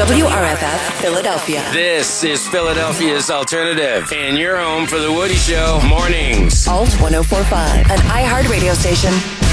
WRFF Philadelphia. This is Philadelphia's Alternative, and you're home for The Woody Show mornings. Alt 1045, an iHeart radio station.